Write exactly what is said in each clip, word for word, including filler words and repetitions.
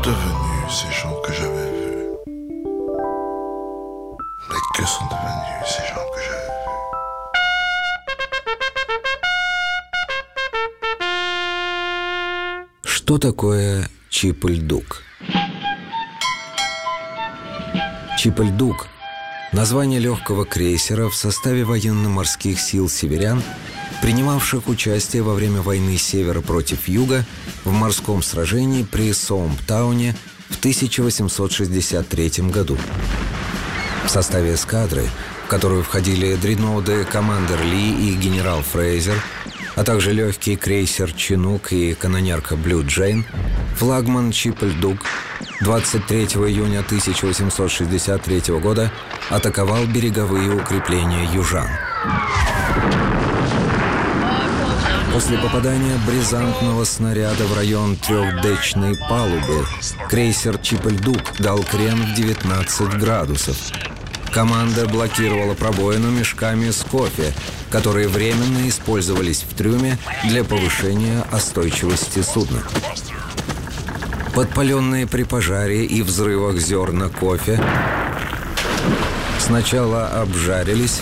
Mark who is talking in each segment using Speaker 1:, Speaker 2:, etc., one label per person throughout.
Speaker 1: devenus ces gens que j'avais vus? Mais que sont devenus ces gens que j'avais vus?
Speaker 2: Что такое Чиполь-Дук? Чиполь-Дук – название легкого крейсера в составе военно-морских сил северян, принимавших участие во время войны Севера против Юга в морском сражении при Соумптауне в тысяча восемьсот шестьдесят третьем году. В составе эскадры, в которую входили дредноуты «Командер Ли» и «Генерал Фрейзер», а также легкий крейсер «Чинук» и канонерка «Блю Джейн», флагман Чиполь-Дук двадцать третьего июня тысяча восемьсот шестьдесят третьего года атаковал береговые укрепления южан. После попадания бризантного снаряда в район трехдечной палубы крейсер Чиполь-Дук дал крен в девятнадцать градусов. Команда блокировала пробоину мешками с кофе, которые временно использовались в трюме для повышения остойчивости судна. Подпаленные при пожаре и взрывах зерна кофе сначала обжарились,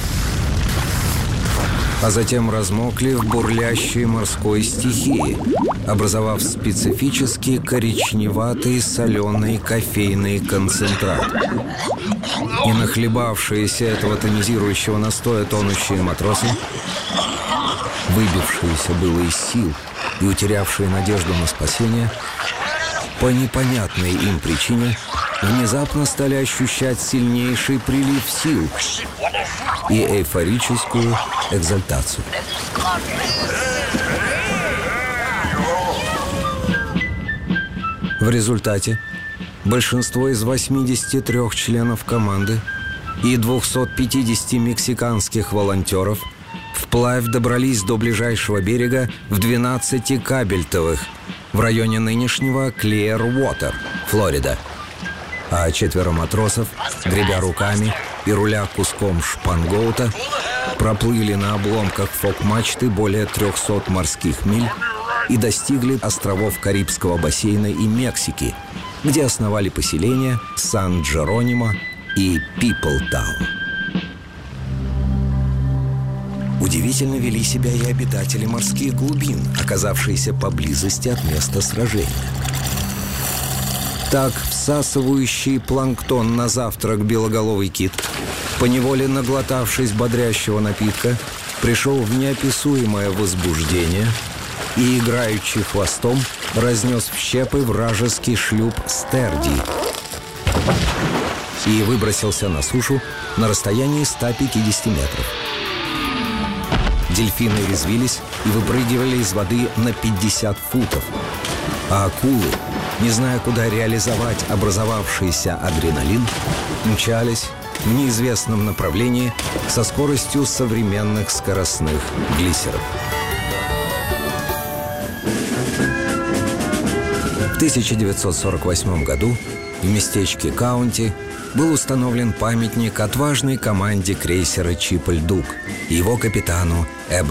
Speaker 2: а затем размокли в бурлящей морской стихии, образовав специфический коричневатый соленый кофейный концентрат. И нахлебавшиеся этого тонизирующего настоя тонущие матросы, выбившиеся было из сил и утерявшие надежду на спасение, по непонятной им причине внезапно стали ощущать сильнейший прилив сил и эйфорическую экзальтацию. В результате большинство из восьмидесяти трёх членов команды и двухсот пятидесяти мексиканских волонтеров вплавь добрались до ближайшего берега в двенадцати кабельтовых в районе нынешнего Клиэр-Уотер, Флорида. А четверо матросов, гребя руками и руля куском шпангоута, проплыли на обломках фок-мачты более трехсот морских миль и достигли островов Карибского бассейна и Мексики, где основали поселения Сан-Джеронимо и Пиплтаун. Удивительно вели себя и обитатели морских глубин, оказавшиеся поблизости от места сражения. Так, всасывающий планктон на завтрак белоголовый кит, поневоле наглотавшись бодрящего напитка, пришел в неописуемое возбуждение и, играючи хвостом, разнес в щепы вражеский шлюп «Стерди» и выбросился на сушу на расстоянии ста пятидесяти метров. Дельфины резвились и выпрыгивали из воды на пятьдесят футов, а акулы, не зная, куда реализовать образовавшийся адреналин, мчались в неизвестном направлении со скоростью современных скоростных глиссеров. В тысяча девятьсот сорок восьмом году в местечке Каунти был установлен памятник отважной команде крейсера Чиполь-Дук и его капитану Эб